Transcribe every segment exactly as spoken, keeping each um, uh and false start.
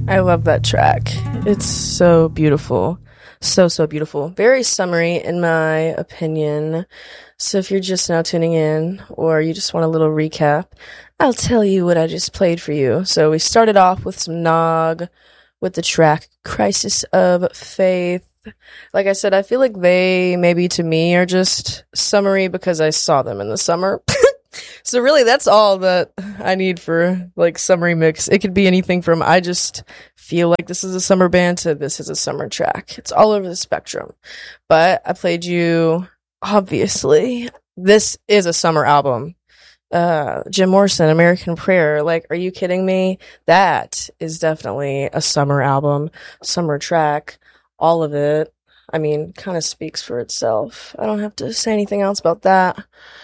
I love that track. It's so beautiful. So, so beautiful. Very summery, in my opinion. So if you're just now tuning in, or you just want a little recap, I'll tell you what I just played for you. So we started off with some Nog with the track Crisis of Faith. Like I said, I feel like they, maybe to me, are just summery because I saw them in the summer. So really, that's all that I need for, like, summery mix. It could be anything from I just feel like this is a summer band to this is a summer track. It's all over the spectrum. But I played you, obviously, this is a summer album. Uh, Jim Morrison, American Prayer. Like, are you kidding me? That is definitely a summer album, summer track. All of it, I mean, kind of speaks for itself. I don't have to say anything else about that.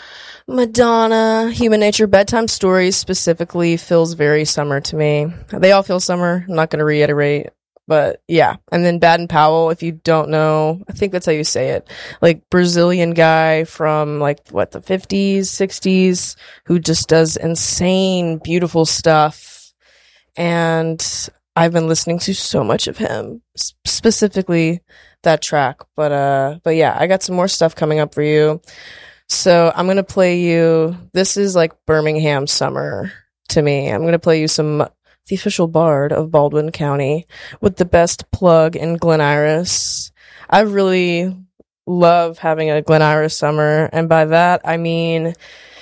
Madonna, Human Nature, Bedtime Stories specifically feels very summer to me. They all feel summer. I'm not going to reiterate, but yeah. And then Baden Powell, if you don't know, I think that's how you say it. Like, Brazilian guy from, like, what, the fifties, sixties, who just does insane, beautiful stuff. And I've been listening to so much of him, specifically that track. But, uh, but yeah, I got some more stuff coming up for you. So I'm going to play you, this is like Birmingham summer to me. I'm going to play you some, the official bard of Baldwin County with the best plug in Glen Iris. I really love having a Glen Iris summer. And by that, I mean,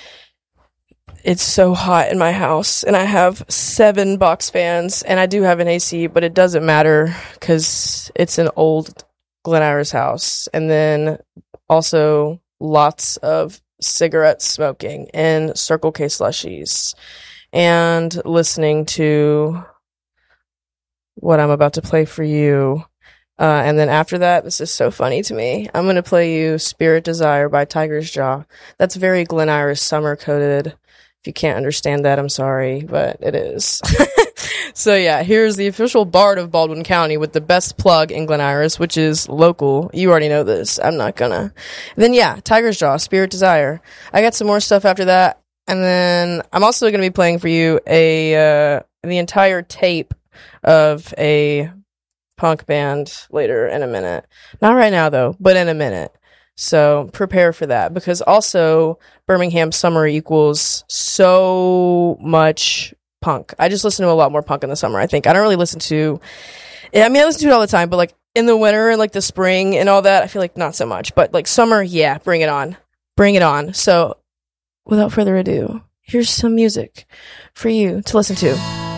it's so hot in my house and I have seven box fans and I do have an A C, but it doesn't matter because it's an old Glen Iris house. And then also lots of cigarette smoking and Circle K slushies and listening to what I'm about to play for you. Uh, and then after that, this is so funny to me. I'm going to play you Spirit Desire by Tiger's Jaw. That's very Glen Iris summer coded. If you can't understand that, I'm sorry, but it is. So yeah, here's the official bard of Baldwin County with the best plug in Glen Iris, which is local. You already know this. I'm not gonna. And then yeah, Tiger's Jaw, Spirit Desire. I got some more stuff after that. And then I'm also gonna be playing for you a, uh, the entire tape of a punk band later in a minute. Not right now though, but in a minute. So prepare for that, because also Birmingham summer equals so much punk. I just listen to a lot more punk in the summer, I think. I don't really listen to, I mean, I listen to it all the time, but like in the winter and like the spring and all that, I feel like not so much. But like summer, yeah, bring it on. Bring it on. So without further ado, here's some music for you to listen to.